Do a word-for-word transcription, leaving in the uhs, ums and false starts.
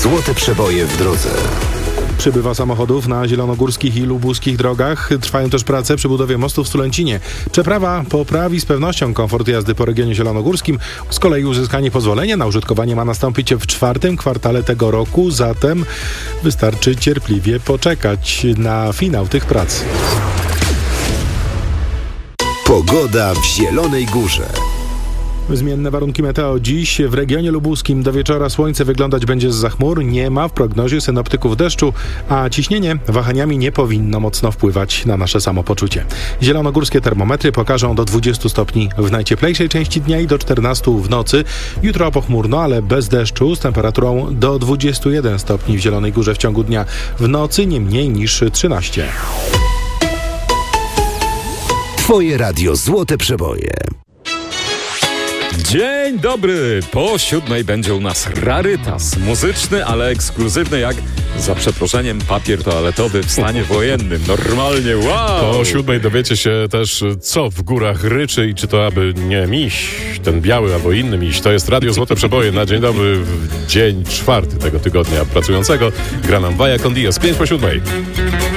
Złote przeboje w drodze. Przybywa samochodów na zielonogórskich i lubuskich drogach. Trwają też prace przy budowie mostu w Sulęcinie. Przeprawa poprawi z pewnością komfort jazdy po regionie zielonogórskim. Z kolei uzyskanie pozwolenia na użytkowanie ma nastąpić w czwartym kwartale tego roku, zatem wystarczy cierpliwie poczekać na finał tych prac. Pogoda w Zielonej Górze. Zmienne warunki meteo. Dziś w regionie lubuskim do wieczora słońce wyglądać będzie zza chmur. Nie ma w prognozie synoptyków deszczu, a ciśnienie wahaniami nie powinno mocno wpływać na nasze samopoczucie. Zielonogórskie termometry pokażą do dwudziestu stopni w najcieplejszej części dnia i do czternastu w nocy. Jutro pochmurno, ale bez deszczu z temperaturą do dwudziestu jeden stopni w Zielonej Górze w ciągu dnia. W nocy nie mniej niż trzynaście. Twoje radio Złote Przeboje. Dzień dobry! Po siódmej będzie u nas rarytas muzyczny, ale ekskluzywny jak, za przeproszeniem, papier toaletowy w stanie wojennym. Normalnie, wow! Po siódmej dowiecie się też, co w górach ryczy i czy to aby nie miś, ten biały albo inny miś. To jest Radio Złote Przeboje na dzień dobry w dzień czwarty tego tygodnia pracującego. Gra nam Vaya con Dios, pięć po siódmej.